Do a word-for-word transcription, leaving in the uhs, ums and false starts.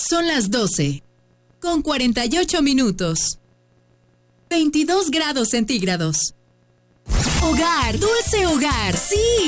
Son las doce, con cuarenta y ocho minutos. veintidós grados centígrados. Hogar, dulce hogar, sí.